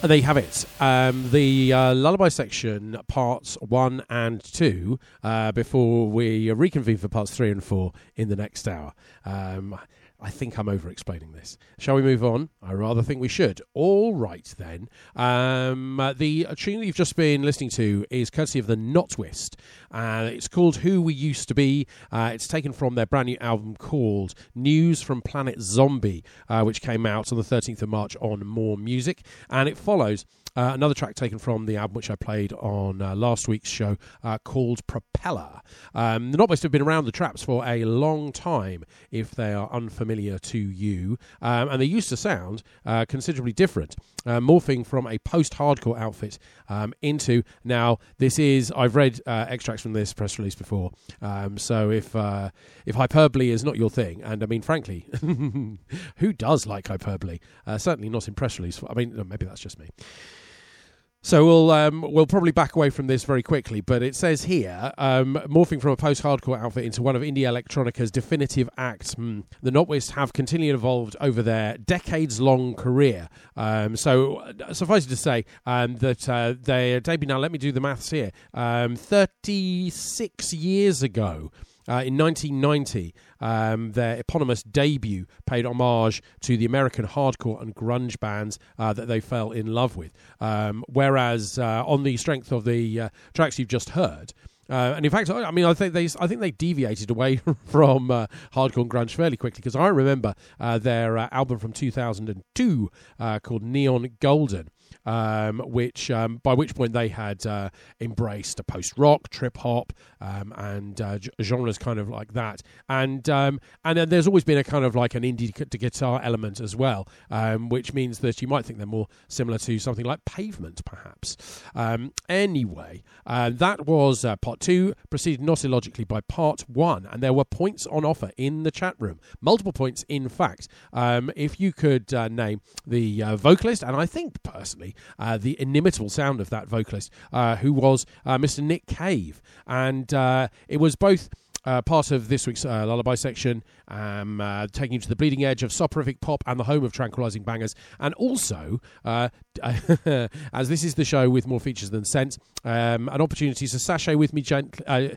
There you have it. The lullaby section, parts 1 and 2, before we reconvene for parts 3 and 4 in the next hour. I think I'm over-explaining this. Shall we move on? I rather think we should. All right, then. The tune that you've just been listening to is courtesy of the Notwist. It's called Who We Used to Be. It's taken from their brand new album called News from Planet Zombie, which came out on the 13th of March on More Music. And it follows another track taken from the album which I played on last week's show called Propeller. The Notwist have been around the traps for a long time, if they are unfamiliar to you. And they used to sound considerably different, morphing from a post-hardcore outfit into... Now, this is... I've read extracts from this press release before, so if hyperbole is not your thing, and I mean, frankly, who does like hyperbole? Certainly not in press release. I mean, maybe that's just me. So we'll probably back away from this very quickly, but it says here, morphing from a post-hardcore outfit into one of indie electronica's definitive acts, the Notwist have continually evolved over their decades-long career. So suffice it to say that their debut, now let me do the maths here, 36 years ago, in 1990, their eponymous debut paid homage to the American hardcore and grunge bands that they fell in love with. Whereas on the strength of the tracks you've just heard, and in fact, I mean, I think they deviated away from hardcore and grunge fairly quickly, because I remember their album from 2002 called Neon Golden. Which by which point they had embraced a post-rock, trip-hop, and genres kind of like that. And then there's always been a kind of like an indie guitar element as well, which means that you might think they're more similar to something like Pavement, perhaps. Anyway, that was part 2, preceded not illogically by part 1, and there were points on offer in the chat room. Multiple points, in fact. If you could name the vocalist, and I think, personally, the inimitable sound of that vocalist, who was Mr. Nick Cave. And it was both part of this week's lullaby section, taking you to the bleeding edge of soporific pop and the home of tranquilizing bangers, and also, as this is the show with more features than sense, an opportunity to sashay with me, gentle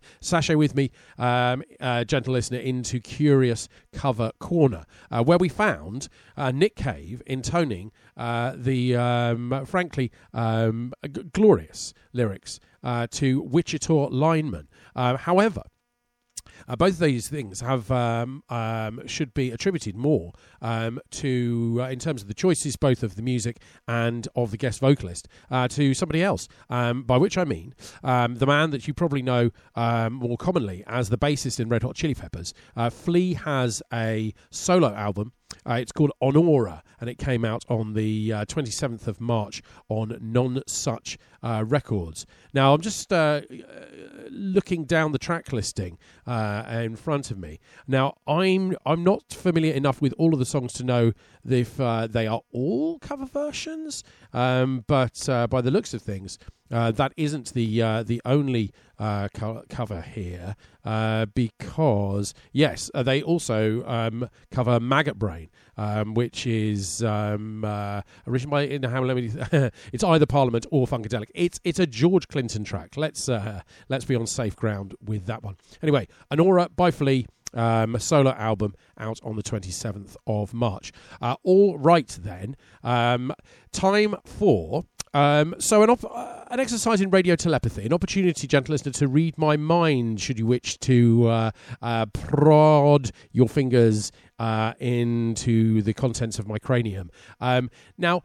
listener, into Curious Cover Corner, where we found Nick Cave intoning the frankly glorious lyrics to Wichita Lineman. However, both of these things have should be attributed more to, in terms of the choices, both of the music and of the guest vocalist, to somebody else. By which I mean the man that you probably know more commonly as the bassist in Red Hot Chili Peppers. Flea has a solo album. It's called Honora, and it came out on the 27th of March on Nonsuch Records. Now, I'm just looking down the track listing in front of me. Now, I'm not familiar enough with all of the songs to know if they are all cover versions, but by the looks of things, that isn't the only cover here, because yes, they also cover Maggot Brain, which is originally by it's either Parliament or Funkadelic. It's a George Clinton track. Let's be on safe ground with that one. Anyway, Honora by Flea. A solo album out on the 27th of March. All right, then. Time for... So an exercise in radio telepathy, an opportunity, gentle listener, to read my mind, should you wish to prod your fingers into the contents of my cranium. Now,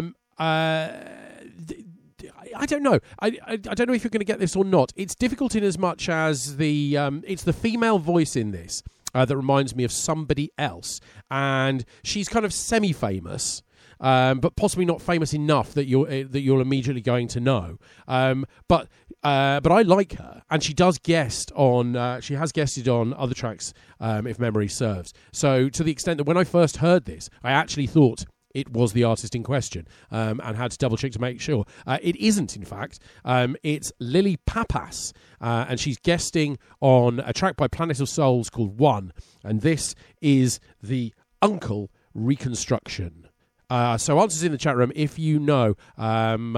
I don't know. I don't know if you're going to get this or not. It's difficult in as much as it's the female voice in this that reminds me of somebody else, and she's kind of semi-famous. But possibly not famous enough that you're immediately going to know. But I like her, and she does guest on. She has guested on other tracks, if memory serves. So to the extent that when I first heard this, I actually thought it was the artist in question, and had to double check to make sure. It isn't, in fact. It's Lily Papas, and she's guesting on a track by Planet of Souls called One, and this is the Uncle Reconstruction. So answers in the chat room if you know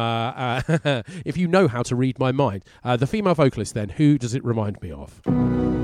if you know how to read my mind. The female vocalist then, who does it remind me of?